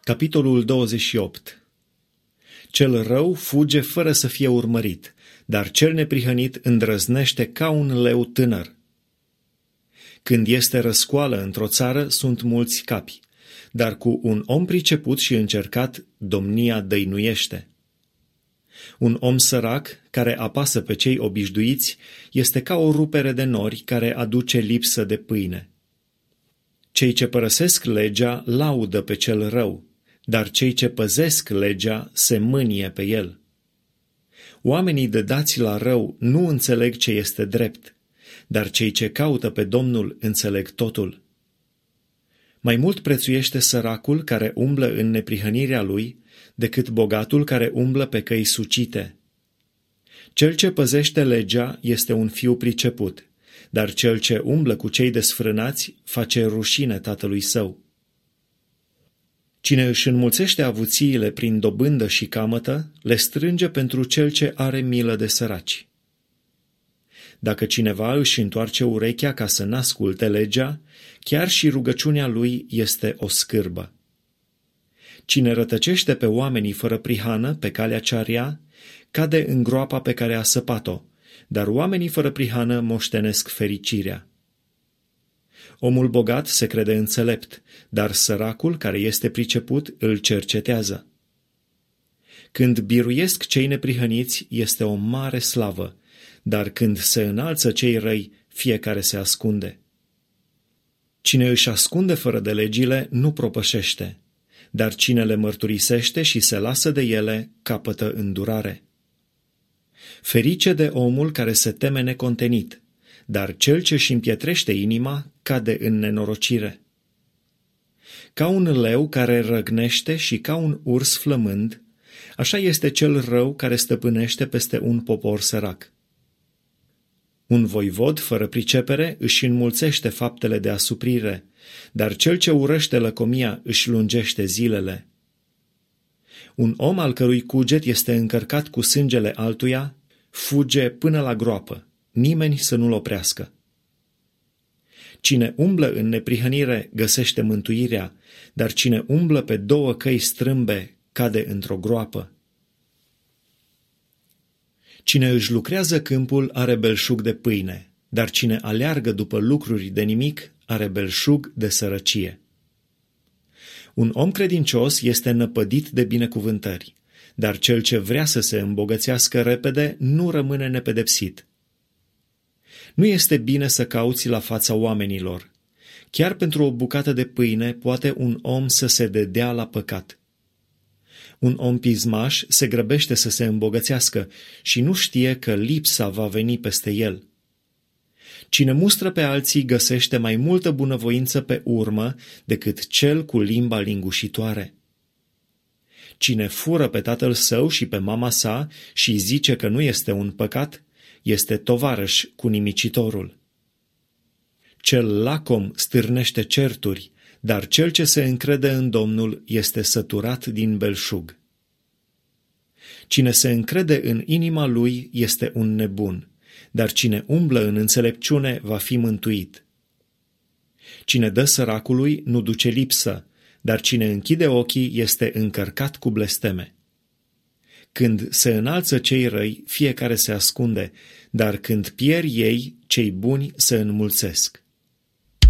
Capitolul 28. Cel rău fuge fără să fie urmărit, dar cel neprihănit îndrăznește ca un leu tânăr. Când este răscoală într-o țară, sunt mulți capi, dar cu un om priceput și încercat, domnia dăinuiește. Un om sărac, care apasă pe cei obișnuiți, este ca o rupere de nori care aduce lipsă de pâine. Cei ce părăsesc legea laudă pe cel rău, dar cei ce păzesc legea se mânie pe el. Oamenii dădați la rău nu înțeleg ce este drept, dar cei ce caută pe Domnul înțeleg totul. Mai mult prețuiește săracul care umblă în neprihănirea lui decât bogatul care umblă pe căi sucite. Cel ce păzește legea este un fiu priceput, dar cel ce umblă cu cei desfrânați face rușine tatălui său. Cine își înmulțește avuțiile prin dobândă și camătă, le strânge pentru cel ce are milă de săraci. Dacă cineva își întoarce urechea ca să n-asculte legea, chiar și rugăciunea lui este o scârbă. Cine rătăcește pe oamenii fără prihană pe calea cea rea, cade în groapa pe care a săpat-o, dar oamenii fără prihană moștenesc fericirea. Omul bogat se crede înțelept, dar săracul care este priceput îl cercetează. Când biruiesc cei neprihăniți, este o mare slavă, dar când se înalță cei răi, fiecare se ascunde. Cine își ascunde fără de legile nu propășește, dar cine le mărturisește și se lasă de ele, capătă îndurare. Ferice de omul care se teme necontenit, dar cel ce își împietrește inima cade în nenorocire. Ca un leu care răgnește și ca un urs flămând, așa este cel rău care stăpânește peste un popor sărac. Un voivod fără pricepere își înmulțește faptele de asuprire, dar cel ce urăște lăcomia își lungește zilele. Un om al cărui cuget este încărcat cu sângele altuia fuge până la groapă, nimeni să nu-l oprească. Cine umblă în neprihănire găsește mântuirea, dar cine umblă pe două căi strâmbe cade într-o groapă. Cine își lucrează câmpul are belșug de pâine, dar cine aleargă după lucruri de nimic are belșug de sărăcie. Un om credincios este năpădit de binecuvântări, dar cel ce vrea să se îmbogățească repede nu rămâne nepedepsit. Nu este bine să cauți la fața oamenilor. Chiar pentru o bucată de pâine poate un om să se dedea la păcat. Un om pismaș se grăbește să se îmbogățească și nu știe că lipsa va veni peste el. Cine mustră pe alții găsește mai multă bunăvoință pe urmă decât cel cu limba lingușitoare. Cine fură pe tatăl său și pe mama sa și zice că nu este un păcat, este tovarăș cu nimicitorul. Cel lacom stârnește certuri, dar cel ce se încrede în Domnul este săturat din belșug. Cine se încrede în inima lui este un nebun, dar cine umblă în înțelepciune va fi mântuit. Cine dă săracului nu duce lipsă, dar cine închide ochii este încărcat cu blesteme. Când se înalță cei răi, fiecare se ascunde, dar când pierd ei, cei buni se înmulțesc.